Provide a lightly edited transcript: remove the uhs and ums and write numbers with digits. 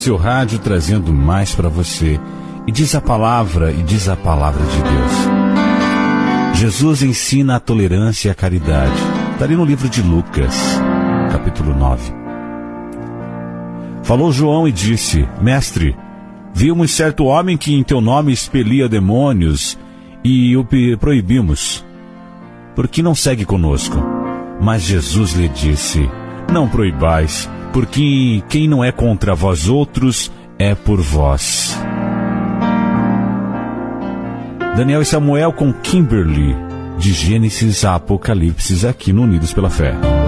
seu rádio, trazendo mais para você. E diz a palavra de Deus. Jesus ensina a tolerância e a caridade. Está ali no livro de Lucas, capítulo 9. Falou João e disse: Mestre, vimos certo homem que em teu nome expelia demônios e o proibimos. Por que não segue conosco? Mas Jesus lhe disse: Não proibais, porque quem não é contra vós outros é por vós. Daniel e Samuel com Kimberly, de Gênesis a Apocalipse, aqui no Unidos pela Fé.